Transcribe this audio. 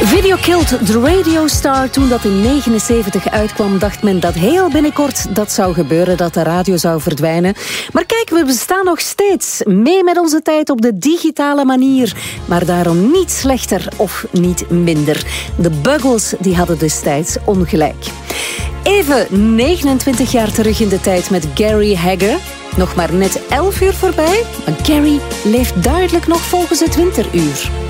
Video Killed the Radio Star. Toen dat in 1979 uitkwam, dacht men dat heel binnenkort dat zou gebeuren, dat de radio zou verdwijnen. Maar kijk, we bestaan nog steeds. Mee met onze tijd op de digitale manier. Maar daarom niet slechter of niet minder. De Buggles die hadden destijds ongelijk. Even 29 jaar terug in de tijd met Gary Hagger. Nog maar net 11 uur voorbij. Maar Gary leeft duidelijk nog volgens het winteruur.